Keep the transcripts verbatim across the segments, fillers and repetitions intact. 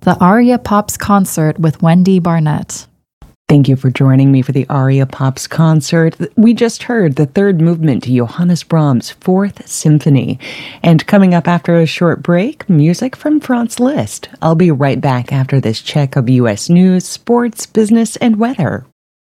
The Aria Pops Concert with Wendy Barnett. Thank you for joining me for the Aria Pops Concert. We just heard the third movement to Johannes Brahms' Fourth Symphony. And coming up after a short break, music from Franz Liszt. I'll be right back after this check of U S news, sports, business, and weather.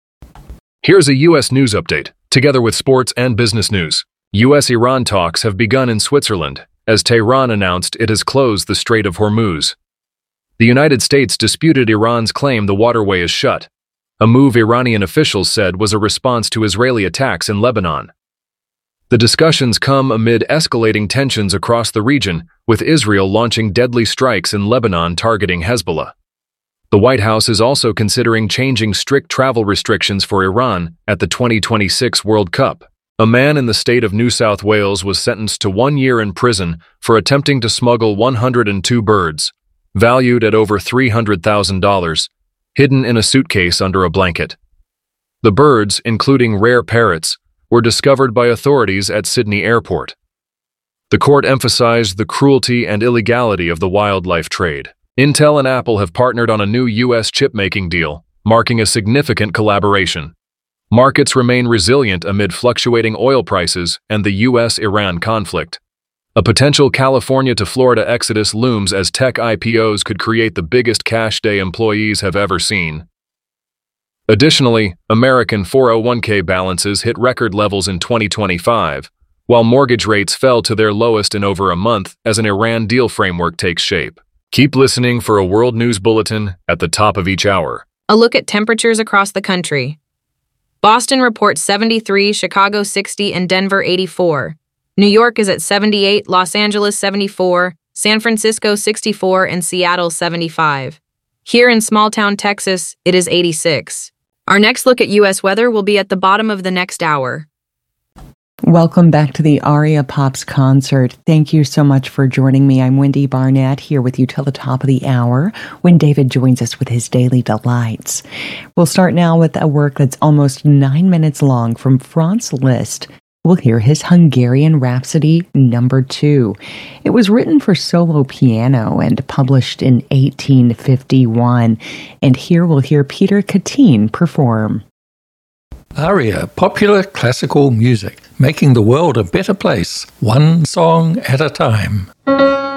Here's a U S news update, together with sports and business news. U S Iran talks have begun in Switzerland, as Tehran announced it has closed the Strait of Hormuz. The United States disputed Iran's claim the waterway is shut, a move Iranian officials said was a response to Israeli attacks in Lebanon. The discussions come amid escalating tensions across the region, with Israel launching deadly strikes in Lebanon targeting Hezbollah. The White House is also considering changing strict travel restrictions for Iran at the twenty twenty-six World Cup. A man in the state of New South Wales was sentenced to one year in prison for attempting to smuggle one hundred two birds, valued at over three hundred thousand dollars, hidden in a suitcase under a blanket. The birds, including rare parrots, were discovered by authorities at Sydney Airport. The court emphasized the cruelty and illegality of the wildlife trade. Intel and Apple have partnered on a new U S chip-making deal, marking a significant collaboration. Markets remain resilient amid fluctuating oil prices and the U S Iran conflict. A potential California to Florida exodus looms as tech I P Os could create the biggest cash day employees have ever seen. Additionally, American four oh one k balances hit record levels in twenty twenty-five, while mortgage rates fell to their lowest in over a month as an Iran deal framework takes shape. Keep listening for a World News Bulletin at the top of each hour. A look at temperatures across the country. Boston reports seventy-three, Chicago sixty, and Denver eighty-four. New York is at seventy-eight, Los Angeles seventy-four, San Francisco sixty-four, and Seattle seventy-five. Here in small-town Texas, it is eighty-six. Our next look at U S weather will be at the bottom of the next hour. Welcome back to the Aria Pops Concert. Thank you so much for joining me. I'm Wendy Barnett, here with you till the top of the hour when David joins us with his Daily Delights. We'll start now with a work that's almost nine minutes long from Franz Liszt. We'll hear his Hungarian Rhapsody number two. It was written for solo piano and published in eighteen fifty-one. And here we'll hear Peter Kattin perform. Aria, popular classical music, making the world a better place, one song at a time.